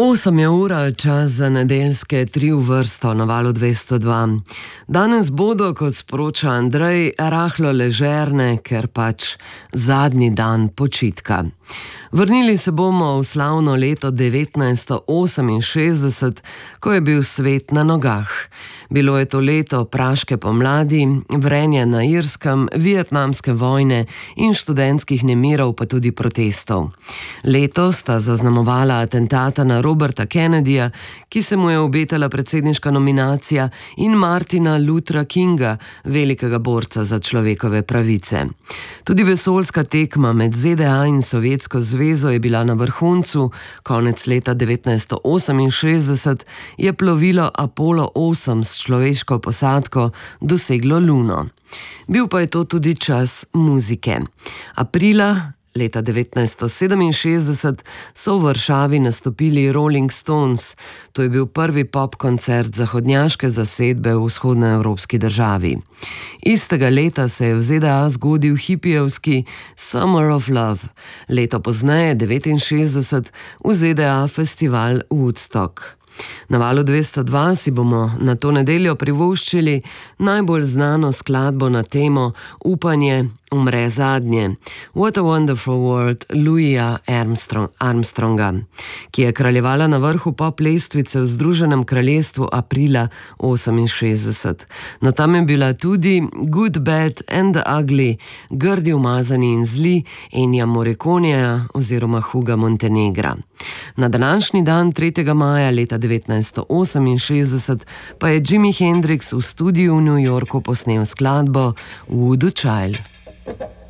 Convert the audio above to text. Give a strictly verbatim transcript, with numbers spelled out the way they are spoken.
Osem je ura, čas za nedeljske tri v vrsto na valu dvesto dva. Danes bodo, kot sporoča Andrej, rahlo ležerne, ker pač zadnji dan počitka. Vrnili se bomo v slavno leto devetnajststo oseminšestdeset, ko je bil svet na nogah. Bilo je to leto praške pomladi, vrenja na Irskem, vietnamske vojne in študentskih nemirov, pa tudi protestov. Leto sta zaznamovala atentata na Roberta Kennedyja, ki se mu je obetala predsedniška nominacija, in Martina Luthera Kinga, velikega borca za človekove pravice. Tudi vesoljska tekma med Z D A in Sovjetsko zvezo je bila na vrhuncu. Konec leta devetnajststo oseminšestdeset je plovilo Apollo osem s človeško posadko doseglo Luno. Bil pa je to tudi čas muzike. Aprila leta devetnajststo sedeminšestdeset so v Varšavi nastopili Rolling Stones. To je bil prvi pop koncert zahodnjaške zasedbe v vzhodnoevropski državi. Istega leta se je v Z D A zgodil hipijevski Summer of Love. Leto pozneje, devetinšestdeset, v Z D A festival Woodstock. Na valu dvesto dva si bomo na to nedeljo privoščili najbolj znano skladbo na temo Upanje umre zadnje, What a Wonderful World Louisa Armstrong, Armstronga, ki je kraljevala na vrhu pop lestvice v Združenem kraljestvu aprila oseminšestdeset. No, tam je bila tudi Good, Bad and the Ugly, grdi, umazani in zli, Ennija Morriconeja oziroma Huga Montenegra. Na današnji dan, tretjega maja leta devetnajststo oseminšestdeset, pa je Jimi Hendrix v studiu v New Yorku posnel skladbo Voodoo Child.